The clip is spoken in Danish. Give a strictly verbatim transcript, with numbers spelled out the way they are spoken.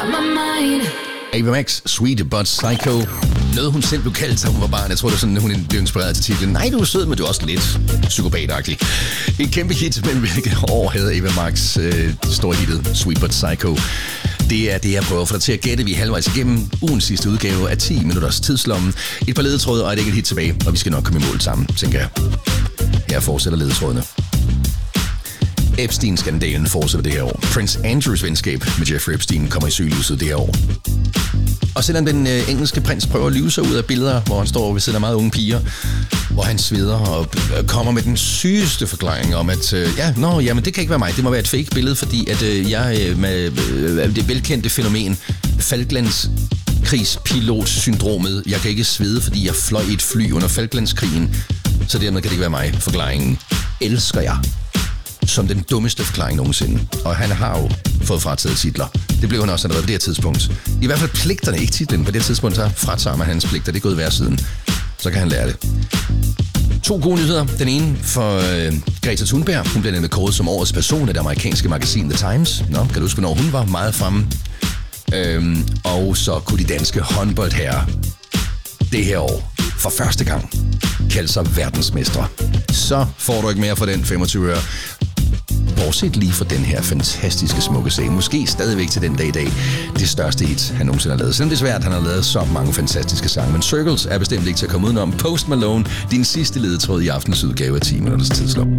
Ava Max, Sweet But Psycho. Noget hun selv blev kaldt, så hun var barn. Jeg tror, det var sådan, hun blev inspireret til titlen. Nej, du er sød, men du er også lidt psykopatagtig. Et kæmpe hit, men hvilket år havde Ava Max øh, store hittet Sweet But Psycho. Det er det, jeg prøver at få dig til at gætte. Vi er halvvejs igennem ugens sidste udgave af ti minutters tidslomme. Et par ledetråde og et enkelt hit tilbage, og vi skal nok komme i mål sammen, tænker jeg. Her fortsætter ledetrådene. Epstein-skandalen fortsætter det her år. Prince Andrews venskab med Jeffrey Epstein kommer i søgelyset det her år. Og selvom den øh, engelske prins prøver at lyve sig ud af billeder, hvor han står ved siden af meget unge piger, hvor han sveder og øh, kommer med den sygeste forklaring om, at øh, ja, nå, jamen, det kan ikke være mig, det må være et fake billede, fordi at øh, jeg øh, med øh, det velkendte fænomen Falklands krigspilotsyndromet, jeg kan ikke svede, fordi jeg fløj i et fly under Falklandskrigen, så dermed kan det ikke være mig. Forklaringen elsker jeg som den dummeste forklaring nogensinde. Og han har jo fået frataget titler. Det blev han også allerede på det her tidspunkt. I hvert fald pligterne, ikke titlen. På det her tidspunkt så fratager man hans pligter. Det er gået hver siden. Så kan han lære det. To gode nyheder. Den ene for øh, Greta Thunberg. Hun blev nemlig kåret som årets person af det amerikanske magasin The Times. Nå, kan du huske, hvornår hun var meget fremme? Øhm, og så kunne de danske håndboldherrer det her år for første gang kalde sig verdensmestre. Så får du ikke mere for den femogtyve øre. Bortset lige fra den her fantastiske smukke sag. Måske stadigvæk til den dag i dag det største hit, han nogensinde har lavet. Selvom det er svært, han har lavet så mange fantastiske sange. Men Circles er bestemt ikke til at komme udenom. Post Malone, din sidste ledetråd i aftens udgave af ti minutters tidslom.